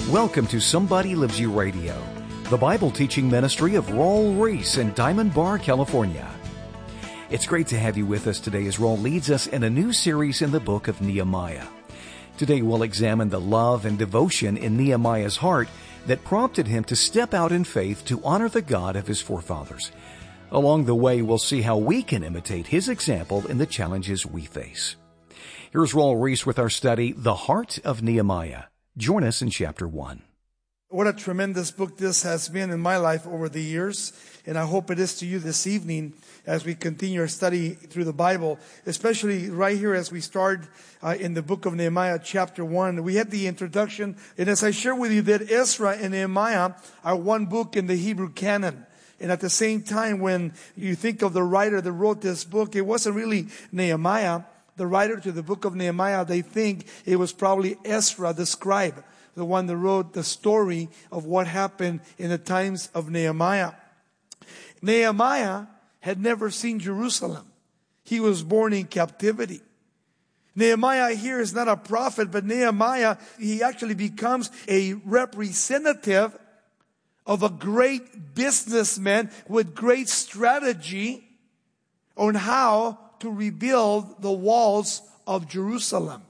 Welcome to Somebody Lives You Radio, the Bible teaching ministry of Raul Ries in Diamond Bar, California. It's great to have you with us today as Raul leads us in a new series in the book of Nehemiah. Today we'll examine the love and devotion in Nehemiah's heart that prompted him to step out in faith to honor the God of his forefathers. Along the way, we'll see how we can imitate his example in the challenges we face. Here's Raul Ries with our study, The Heart of Nehemiah. Join us in chapter 1. What a tremendous book this has been in my life over the years, and I hope it is to you this evening as we continue our study through the Bible, especially right here as we start in the book of Nehemiah chapter 1. We had the introduction, and as I share with you that Ezra and Nehemiah are one book in the Hebrew canon. And at the same time, when you think of the writer that wrote this book, it wasn't really Nehemiah. The writer to the book of Nehemiah, they think it was probably Ezra the scribe, the one that wrote the story of what happened in the times of Nehemiah. Nehemiah had never seen Jerusalem. He was born in captivity. Nehemiah here is not a prophet, but Nehemiah, he actually becomes a representative of a great businessman with great strategy on how to rebuild the walls of Jerusalem.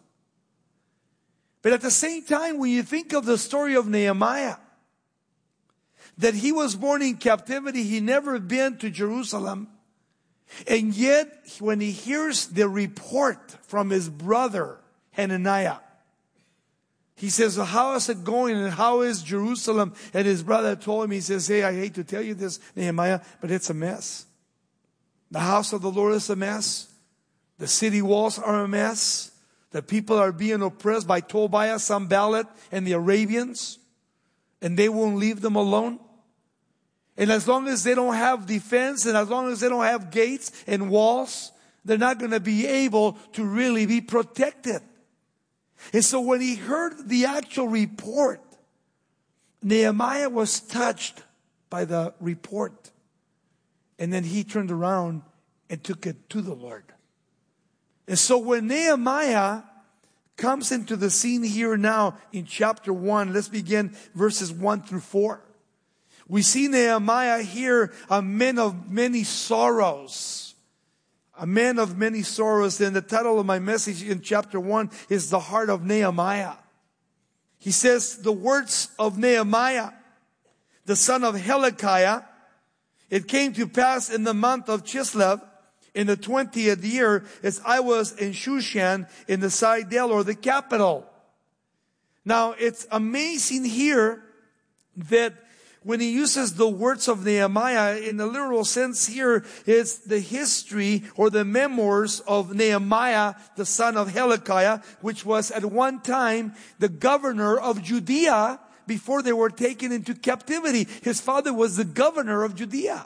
But at the same time, when you think of the story of Nehemiah, that he was born in captivity, he never been to Jerusalem, and yet when he hears the report from his brother Hananiah, he says, well, how is it going and how is Jerusalem? And his brother told him, he says, hey, I hate to tell you this, Nehemiah, but it's a mess. The house of the Lord is a mess. The city walls are a mess. The people are being oppressed by Tobiah, Sanballat, and the Arabians. And they won't leave them alone. And as long as they don't have defense and as long as they don't have gates and walls, they're not going to be able to really be protected. And so when he heard the actual report, Nehemiah was touched by the report. And then he turned around and took it to the Lord. And so when Nehemiah comes into the scene here now in chapter 1, let's begin verses 1 through 4. We see Nehemiah here, a man of many sorrows. A man of many sorrows. And the title of my message in chapter 1 is The Heart of Nehemiah. He says, the words of Nehemiah, the son of Hilkiah, it came to pass in the month of Chislev, in the 20th year, as I was in Shushan, in the citadel or the capital. Now, it's amazing here that when he uses the words of Nehemiah, in the literal sense here, it's the history or the memoirs of Nehemiah, the son of Hilkiah, which was at one time the governor of Judea before they were taken into captivity. His father was the governor of Judea.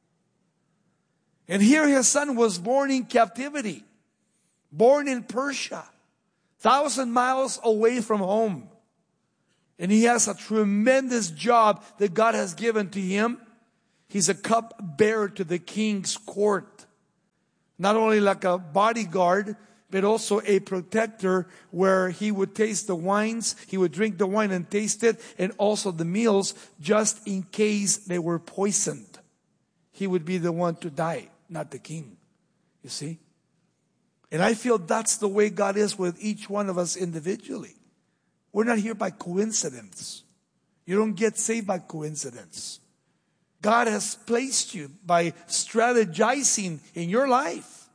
And here his son was born in captivity, born in Persia, 1,000 miles away from home. And he has a tremendous job that God has given to him. He's a cupbearer to the king's court. Not only like a bodyguard, but also a protector where he would taste the wines, he would drink the wine and taste it, and also the meals just in case they were poisoned. He would be the one to die, not the king. You see? And I feel that's the way God is with each one of us individually. We're not here by coincidence. You don't get saved by coincidence. God has placed you by strategizing in your life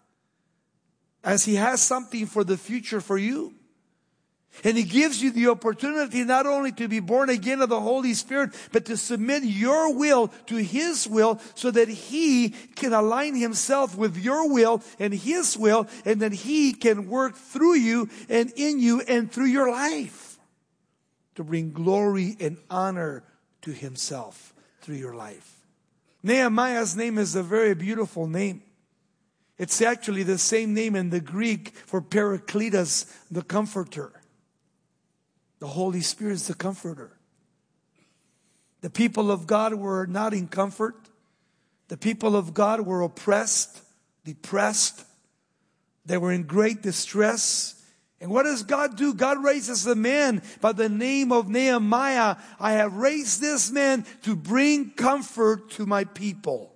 as He has something for the future for you. And He gives you the opportunity not only to be born again of the Holy Spirit, but to submit your will to His will so that He can align Himself with your will and His will, and that He can work through you and in you and through your life to bring glory and honor to Himself through your life. Nehemiah's name is a very beautiful name. It's actually the same name in the Greek for Paracletus, the Comforter. The Holy Spirit is the Comforter. The people of God were not in comfort. The people of God were oppressed, depressed. They were in great distress. And what does God do? God raises a man by the name of Nehemiah. I have raised this man to bring comfort to my people.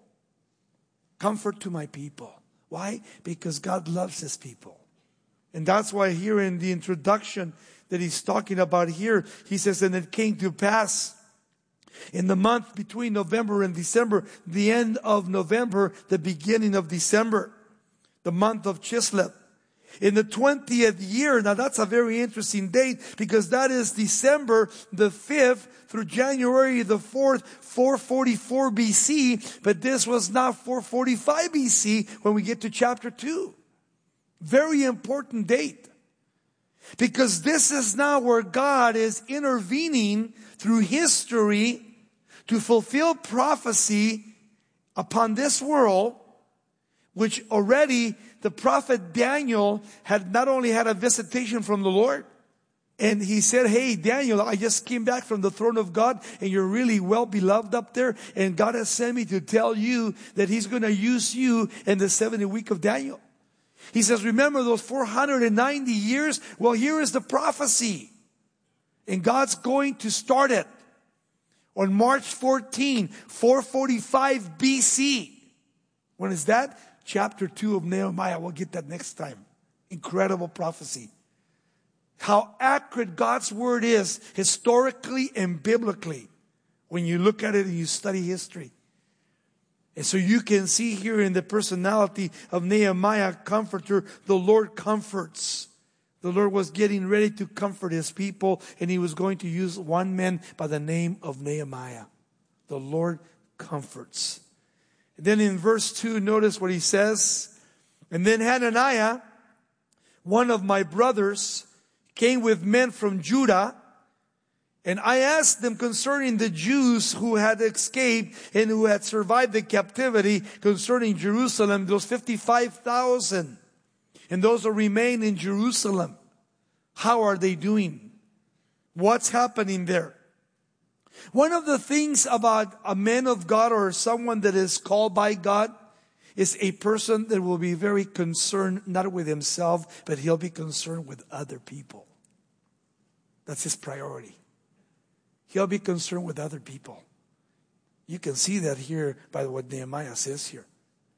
Comfort to my people. Why? Because God loves His people. And that's why here in the introduction that he's talking about here, he says, and it came to pass in the month between November and December, the end of November, the beginning of December, the month of Chislev. In the 20th year, now that's a very interesting date because that is December the 5th through January the 4th, 444 BC. But this was not 445 BC when we get to chapter 2. Very important date. Because this is now where God is intervening through history to fulfill prophecy upon this world, which already the prophet Daniel had not only had a visitation from the Lord, and he said, hey, Daniel, I just came back from the throne of God, and you're really well beloved up there, and God has sent me to tell you that He's going to use you in the 70th week of Daniel. He says, remember those 490 years? Well, here is the prophecy. And God's going to start it on March 14, 445 BC. When is that? Chapter 2 of Nehemiah. We'll get that next time. Incredible prophecy. How accurate God's word is historically and biblically when you look at it and you study history. And so you can see here in the personality of Nehemiah, comforter, the Lord comforts. The Lord was getting ready to comfort His people, and He was going to use one man by the name of Nehemiah. The Lord comforts. And then in verse 2, notice what he says. And then Hananiah, one of my brothers, came with men from Judah, and I asked them concerning the Jews who had escaped and who had survived the captivity, concerning Jerusalem, those 55,000. And those who remain in Jerusalem. How are they doing? What's happening there? One of the things about a man of God or someone that is called by God is a person that will be very concerned, not with himself, but he'll be concerned with other people. That's his priority. He'll be concerned with other people. You can see that here by what Nehemiah says here.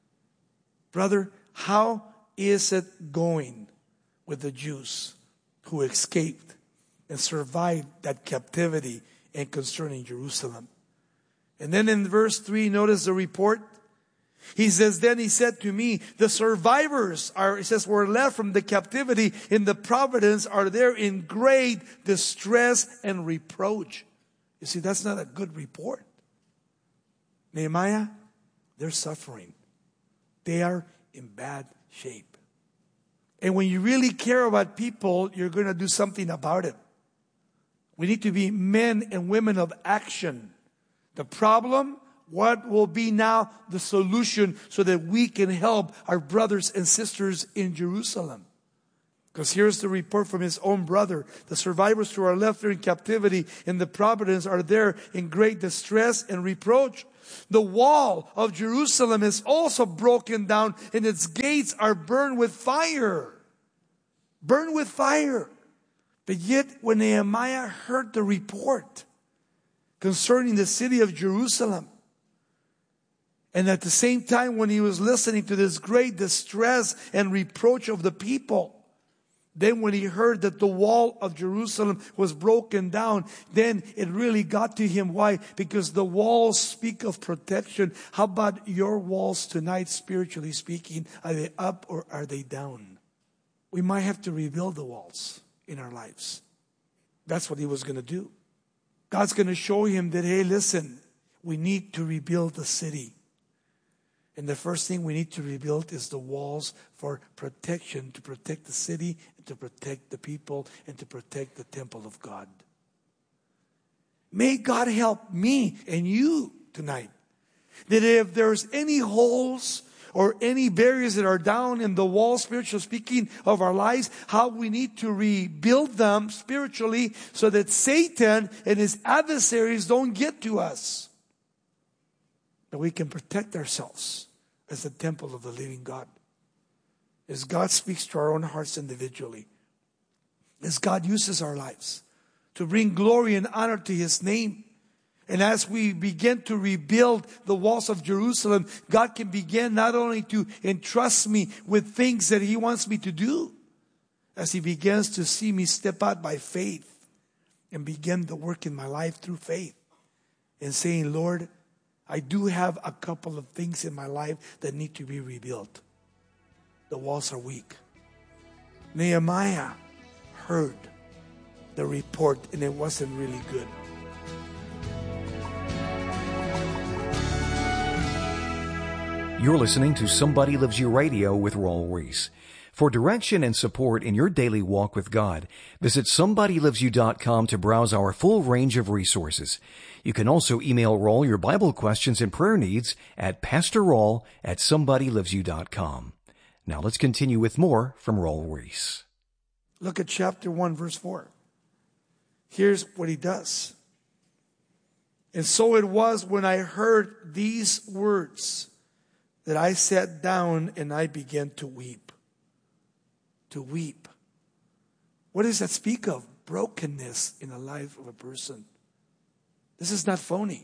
Brother, how is it going with the Jews who escaped and survived that captivity and concerning Jerusalem? And then in verse 3, notice the report. He says, then he said to me, the survivors were left from the captivity in the providence are there in great distress and reproach. You see, that's not a good report. Nehemiah, they're suffering. They are in bad shape. And when you really care about people, you're going to do something about it. We need to be men and women of action. The problem, what will be now the solution so that we can help our brothers and sisters in Jerusalem? Because here's the report from his own brother. The survivors who are left there in captivity in the providence are there in great distress and reproach. The wall of Jerusalem is also broken down and its gates are burned with fire. Burned with fire. But yet when Nehemiah heard the report concerning the city of Jerusalem, and at the same time when he was listening to this great distress and reproach of the people, then when he heard that the wall of Jerusalem was broken down, then it really got to him. Why? Because the walls speak of protection. How about your walls tonight, spiritually speaking? Are they up or are they down? We might have to rebuild the walls in our lives. That's what he was going to do. God's going to show him that, hey, listen, we need to rebuild the city. And the first thing we need to rebuild is the walls for protection, to protect the city, and to protect the people, and to protect the temple of God. May God help me and you tonight. That if there's any holes or any barriers that are down in the wall, spiritually speaking, of our lives, how we need to rebuild them spiritually so that Satan and his adversaries don't get to us. That we can protect ourselves as the temple of the living God. As God speaks to our own hearts individually. as God uses our lives to bring glory and honor to His name. And as we begin to rebuild the walls of Jerusalem, God can begin not only to entrust me with things that He wants me to do, as He begins to see me step out by faith and begin the work in my life through faith. And saying, Lord, I do have a couple of things in my life that need to be rebuilt. The walls are weak. Nehemiah heard the report and it wasn't really good. You're listening to Somebody Loves You Radio with Raul Ries. For direction and support in your daily walk with God, visit somebodylovesyou.com to browse our full range of resources. You can also email Raul your Bible questions and prayer needs at pastorraul@somebodylovesyou.com. Now let's continue with more from Raul Ries. Look at chapter 1, verse 4. Here's what he does. And so it was when I heard these words that I sat down and I began to weep. To weep. What does that speak of? Brokenness in the life of a person. This is not phony.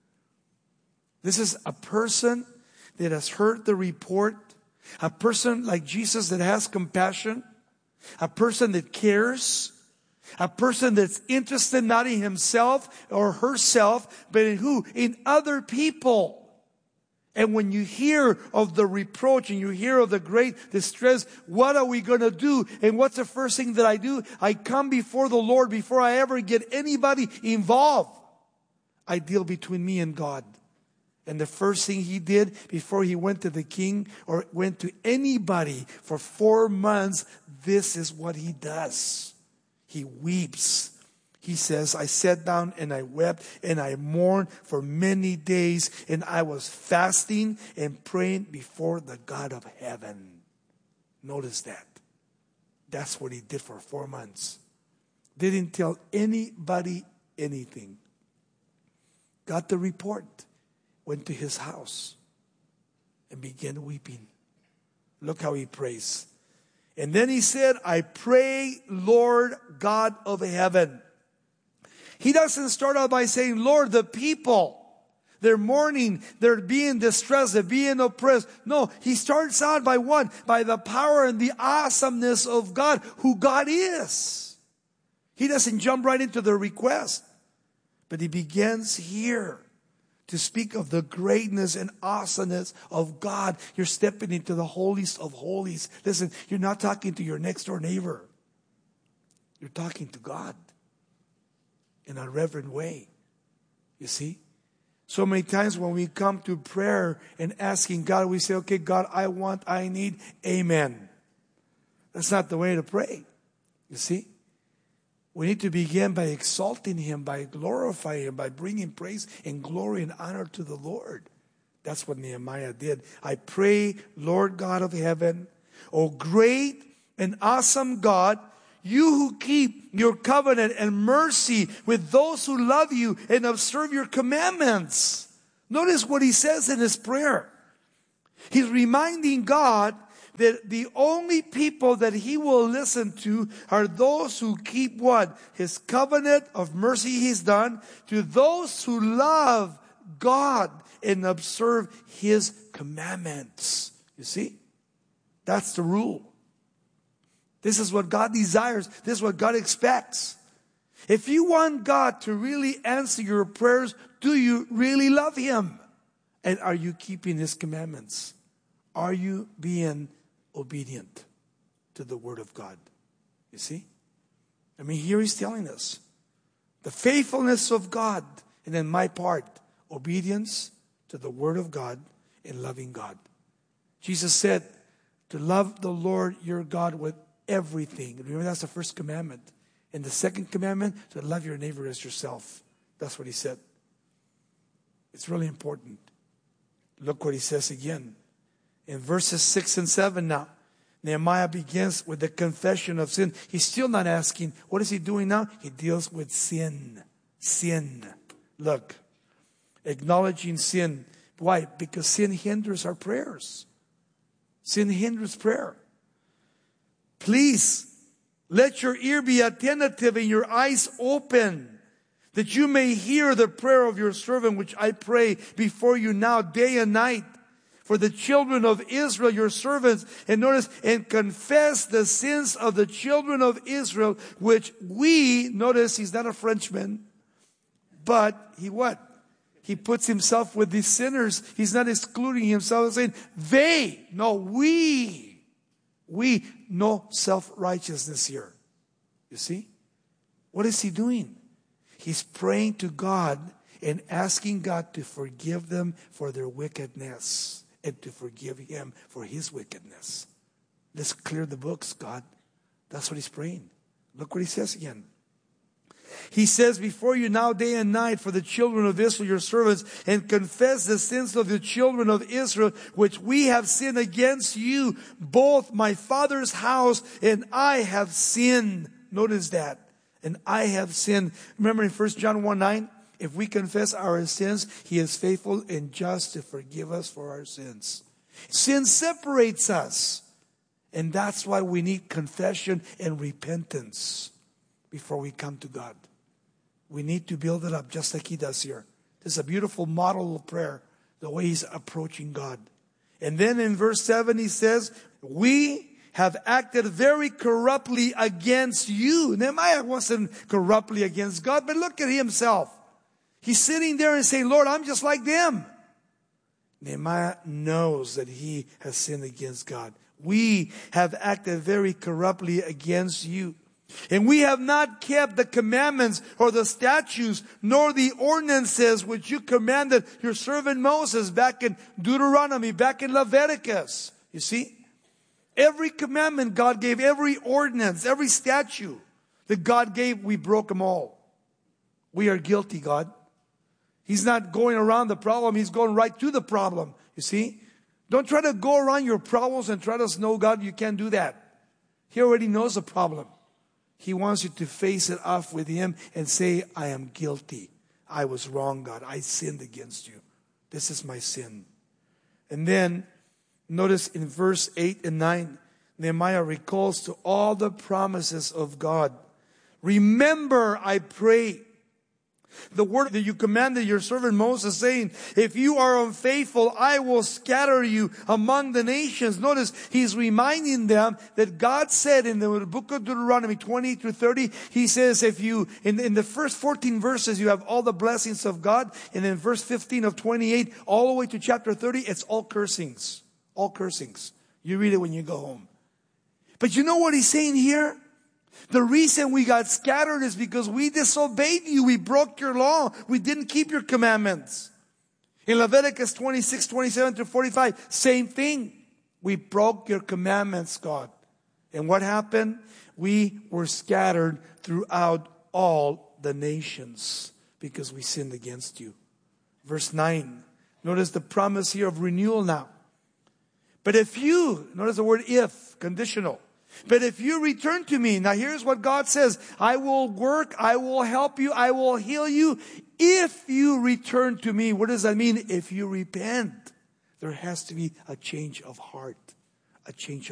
This is a person that has heard the report. A person like Jesus that has compassion. A person that cares. A person that's interested not in himself or herself, but in who? In other people. And when you hear of the reproach and you hear of the great distress, what are we going to do? And what's the first thing that I do? I come before the Lord before I ever get anybody involved. I deal between me and God. And the first thing he did before he went to the king or went to anybody for 4 months, this is what he does. He weeps. He says, I sat down and I wept and I mourned for many days and I was fasting and praying before the God of heaven. Notice that. That's what he did for 4 months. Didn't tell anybody anything. Got the report. Went to his house and began weeping. Look how he prays. And then he said, I pray, Lord God of heaven. He doesn't start out by saying, Lord, the people, they're mourning, they're being distressed, they're being oppressed. No, he starts out by what? By the power and the awesomeness of God, who God is. He doesn't jump right into the request, but he begins here to speak of the greatness and awesomeness of God. You're stepping into the holiest of holies. Listen, you're not talking to your next door neighbor. You're talking to God. In a reverent way. You see? So many times when we come to prayer and asking God, we say, okay, God, I want, I need, amen. That's not the way to pray. You see? We need to begin by exalting Him, by glorifying Him, by bringing praise and glory and honor to the Lord. That's what Nehemiah did. I pray, Lord God of heaven, O great and awesome God, you who keep your covenant and mercy with those who love you and observe your commandments. Notice what he says in his prayer. He's reminding God that the only people that he will listen to are those who keep what? His covenant of mercy he's done, to those who love God and observe his commandments. You see? That's the rule. This is what God desires. This is what God expects. If you want God to really answer your prayers, do you really love Him? And are you keeping His commandments? Are you being obedient to the Word of God? You see? I mean, here He's telling us the faithfulness of God. And then my part, obedience to the Word of God and loving God. Jesus said to love the Lord your God with everything. Remember, that's the first commandment. And the second commandment, to love your neighbor as yourself. That's what he said. It's really important. Look what he says again. In verses 6 and 7 now, Nehemiah begins with the confession of sin. He's still not asking, what is he doing now? He deals with sin. Sin. Look, acknowledging sin. Why? Because sin hinders our prayers. Sin hinders prayer. Please Let your ear be attentive and your eyes open, that you may hear the prayer of your servant, which I pray before you now day and night, for the children of Israel, your servants. And notice, and confess the sins of the children of Israel, which we, notice he's not a Frenchman, but he what? He puts himself with these sinners. He's not excluding himself and saying, they, no, we, no self-righteousness here. You see? What is he doing? He's praying to God and asking God to forgive them for their wickedness and to forgive him for his wickedness. Let's clear the books, God. That's what he's praying. Look what he says again. He says, before you now day and night for the children of Israel, your servants, and confess the sins of the children of Israel, which we have sinned against you. Both my father's house and I have sinned. Notice that. And I have sinned. Remember in 1 John 1:9, if we confess our sins, he is faithful and just to forgive us for our sins. Sin separates us. And that's why we need confession and repentance before we come to God. We need to build it up just like he does here. This is a beautiful model of prayer, the way he's approaching God. And then in verse 7 he says, we have acted very corruptly against you. Nehemiah wasn't corruptly against God, but look at himself. He's sitting there and saying, Lord, I'm just like them. Nehemiah knows that he has sinned against God. We have acted very corruptly against you. And we have not kept the commandments or the statutes nor the ordinances which you commanded your servant Moses back in Deuteronomy, back in Leviticus. You see? Every commandment God gave, every ordinance, every statute that God gave, we broke them all. We are guilty, God. He's not going around the problem. He's going right to the problem. You see? Don't try to go around your problems and try to know God. You can't do that. He already knows the problem. He wants you to face it off with him and say, I am guilty. I was wrong, God. I sinned against you. This is my sin. And then, notice in verse 8 and 9, Nehemiah recalls to all the promises of God. Remember, I pray, the word that you commanded your servant Moses, saying, if you are unfaithful, I will scatter you among the nations. Notice, he's reminding them that God said in the book of Deuteronomy 20 through 30, he says, if you, in the first 14 verses, you have all the blessings of God. And in verse 15 of 28, all the way to chapter 30, it's all cursings. All cursings. You read it when you go home. But you know what he's saying here? The reason we got scattered is because we disobeyed you. We broke your law. We didn't keep your commandments. In Leviticus 26, 27 to 45, same thing. We broke your commandments, God. And what happened? We were scattered throughout all the nations because we sinned against you. Verse 9. Notice the promise here of renewal now. But if you, notice the word if, conditional. But if you return to me, now here's what God says, I will work, I will help you, I will heal you, if you return to me. What does that mean? If you repent. There has to be a change of heart, a change of